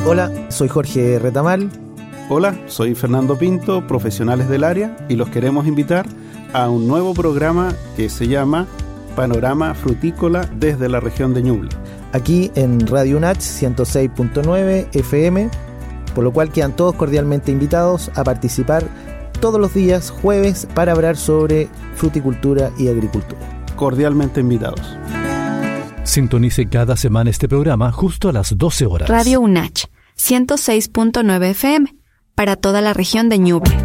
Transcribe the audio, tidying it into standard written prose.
Hola, soy Jorge Retamal. Hola, soy Fernando Pinto, profesionales del área, y los queremos invitar a un nuevo programa que se llama Panorama Frutícola desde la región de Ñuble. Aquí en Radio UNACH 106.9 FM, por lo cual quedan todos cordialmente invitados a participar todos los días jueves para hablar sobre fruticultura y agricultura. Cordialmente invitados. Sintonice cada semana este programa justo a las 12 horas. Radio UNACH 106.9 FM para toda la región de Ñuble.